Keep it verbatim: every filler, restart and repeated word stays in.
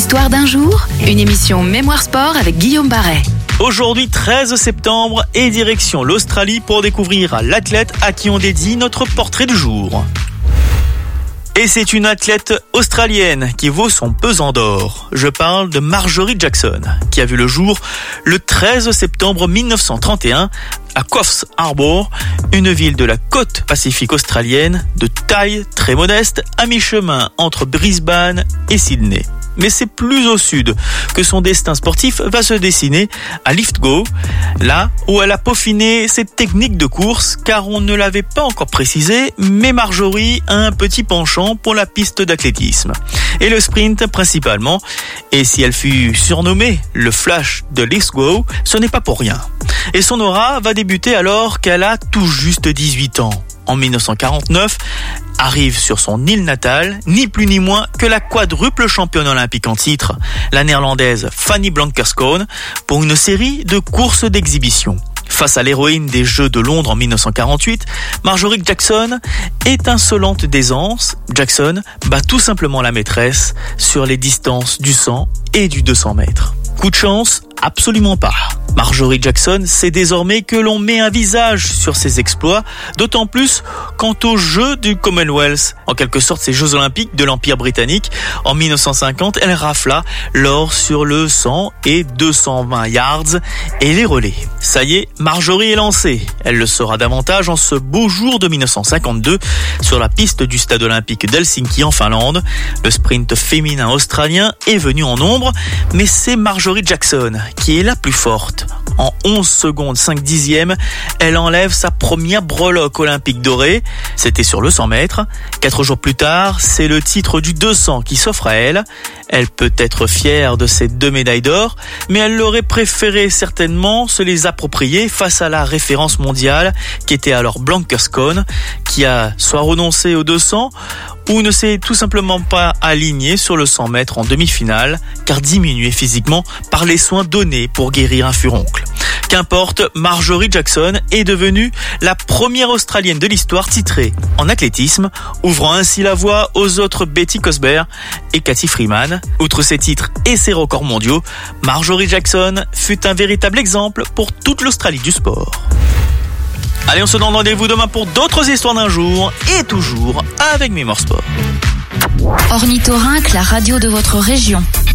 Histoire d'un jour, une émission Mémoire Sport avec Guillaume Barret. Aujourd'hui treize septembre et direction l'Australie pour découvrir l'athlète à qui on dédie notre portrait du jour. Et c'est une athlète australienne qui vaut son pesant d'or. Je parle de Marjorie Jackson, qui a vu le jour le treize septembre mille neuf cent trente et un à Coffs Harbour, une ville de la côte pacifique australienne, de taille très modeste, à mi-chemin entre Brisbane et Sydney. Mais c'est plus au sud que son destin sportif va se dessiner, à Lithgow, là où elle a peaufiné ses techniques de course, car on ne l'avait pas encore précisé, mais Marjorie a un petit penchant pour la piste d'athlétisme, et le sprint principalement, et si elle fut surnommée le Flash de Lithgow, ce n'est pas pour rien. Et son aura va débuter alors qu'elle a tout juste dix-huit ans. En mille neuf cent quarante-neuf, arrive sur son île natale, ni plus ni moins que la quadruple championne olympique en titre, la néerlandaise Fanny Blankers-Koen, pour une série de courses d'exhibition. Face à l'héroïne des Jeux de Londres en mille neuf cent quarante-huit, Marjorie Jackson, étincelante d'aisance, Jackson bat tout simplement la maîtresse sur les distances du cent et du deux cents mètres. Coup de chance? Absolument pas. Marjorie Jackson sait désormais que l'on met un visage sur ses exploits, d'autant plus quant aux Jeux du Commonwealth, en quelque sorte ces Jeux Olympiques de l'Empire britannique. En mille neuf cent cinquante, elle rafla l'or sur le cent et deux cent vingt yards et les relais. Ça y est, Marjorie est lancée. Elle le sera davantage en ce beau jour de mille neuf cent cinquante-deux sur la piste du stade olympique d'Helsinki en Finlande. Le sprint féminin australien est venu en nombre, mais c'est Marjorie Jackson qui est la plus forte. En onze secondes cinq dixièmes, elle enlève sa première breloque olympique dorée. C'était sur le cent mètres. Quatre jours plus tard, c'est le titre du deux cents qui s'offre à elle. Elle peut être fière de ses deux médailles d'or, mais elle aurait préféré certainement se les approprier face à la référence mondiale qui était alors Blankers-Koen, qui a soit renoncé aux deux cents ou ne s'est tout simplement pas aligné sur le cent mètres en demi-finale, car diminué physiquement par les soins donnés pour guérir un furoncle. Qu'importe, Marjorie Jackson est devenue la première Australienne de l'histoire titrée en athlétisme, ouvrant ainsi la voie aux autres Betty Cosbert et Cathy Freeman. Outre ses titres et ses records mondiaux, Marjorie Jackson fut un véritable exemple pour toute l'Australie du sport. Allez, on se donne rendez-vous demain pour d'autres histoires d'un jour, et toujours avec Mémoire Sport. Ornithorynque, la radio de votre région.